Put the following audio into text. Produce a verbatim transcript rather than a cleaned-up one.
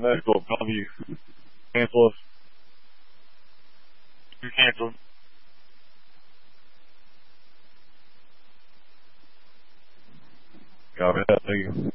medical at Bellevue. Cancel us. You're canceled. Copy that. Thank you.